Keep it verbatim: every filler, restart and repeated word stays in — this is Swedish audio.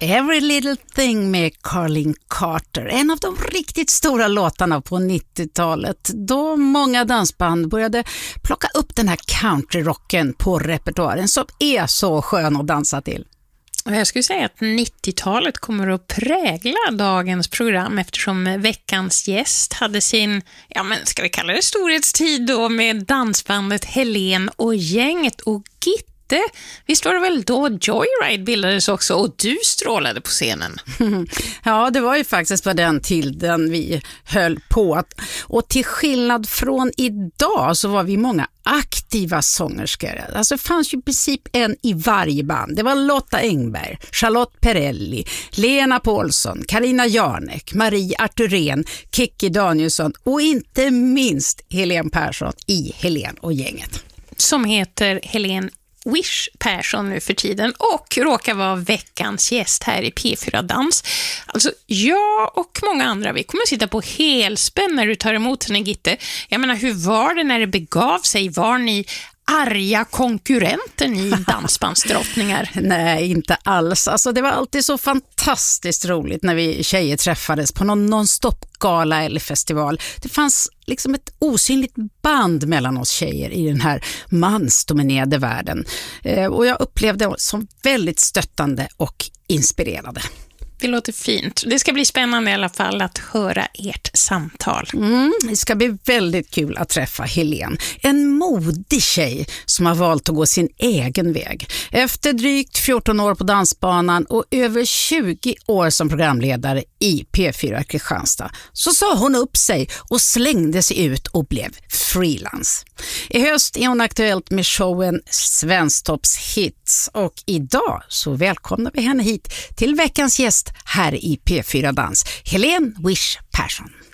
Every Little Thing med Carlin Carter. En av de riktigt stora låtarna på nittiotalet. Då många dansband började plocka upp den här countryrocken på repertoaren som är så skön att dansa till. Och jag skulle säga att nittiotalet kommer att prägla dagens program eftersom veckans gäst hade sin, ja men ska vi kalla det storhetstid då, med dansbandet Helen och gänget. Och Gitte, visst var det väl då Joyride bildades också och du strålade på scenen? Ja, det var ju faktiskt på den tiden vi höll på. Och till skillnad från idag så var vi många aktiva sångerskor. Alltså det fanns ju i princip en i varje band. Det var Lotta Engberg, Charlotte Perrelli, Lena Paulsson, Carina Jarnek, Marie Arthurén, Kikki Danielsson och inte minst Helen Persson i Helen och gänget. Som heter Helen Wish Persson nu för tiden och råkar vara veckans gäst här i P fyra Dans. Alltså jag och många andra, vi kommer sitta på helspänn när du tar emot henne, Gitte. Jag menar, hur var det när det begav sig? Var ni arga konkurrenter, ni dansbandsdrottningar? Nej, inte alls. Alltså det var alltid så fantastiskt roligt när vi tjejer träffades på någon non-stop-gala eller festival. Det fanns liksom ett osynligt band mellan oss tjejer i den här mansdominerade världen. Eh, och jag upplevde det som väldigt stöttande och inspirerande. Det låter fint. Det ska bli spännande i alla fall att höra ert samtal. Mm, det ska bli väldigt kul att träffa Helen. En modig tjej som har valt att gå sin egen väg. Efter drygt fjorton år på dansbanan och över tjugo år som programledare i P fyra Kristianstad så sa hon upp sig och slängde sig ut och blev freelance. I höst är hon aktuellt med showen Svensktops hits och idag så välkomnar vi henne hit till veckans gäst här i P fyra Dans, Helen Wish Persson.